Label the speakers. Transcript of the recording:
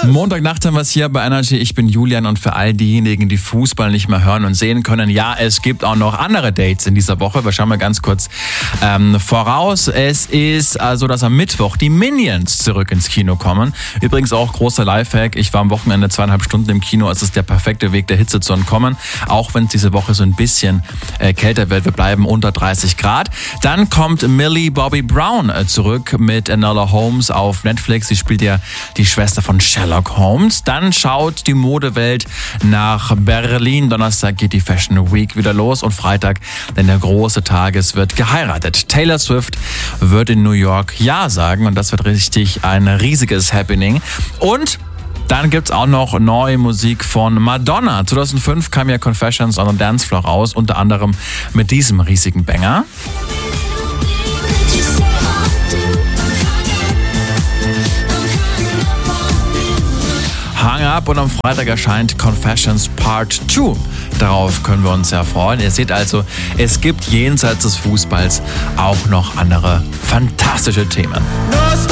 Speaker 1: Montagnacht haben wir es hier bei Energy. Ich bin Julian und für all diejenigen, die Fußball nicht mehr hören und sehen können, ja, es gibt auch noch andere Dates in dieser Woche. Wir schauen mal ganz kurz voraus. Es ist also, dass am Mittwoch die Minions zurück ins Kino kommen. Übrigens auch großer Lifehack. Ich war am Wochenende 2,5 Stunden im Kino. Es ist der perfekte Weg, der Hitze zu entkommen. Auch wenn es diese Woche so ein bisschen kälter wird. Wir bleiben unter 30 Grad. Dann kommt Millie Bobby Brown zurück mit Enola Holmes auf Netflix. Sie spielt ja die Schwester von Sherlock Holmes. Dann schaut die Modewelt nach Berlin. Donnerstag geht die Fashion Week wieder los und Freitag, denn der große Tag, es wird geheiratet. Taylor Swift wird in New York Ja sagen und das wird richtig ein riesiges Happening. Und dann gibt's auch noch neue Musik von Madonna. 2005 kam ja Confessions on the Dance Floor raus, unter anderem mit diesem riesigen Banger. Hang Up und am Freitag erscheint Confessions Part 2. Darauf können wir uns ja freuen. Ihr seht also, es gibt jenseits des Fußballs auch noch andere fantastische Themen.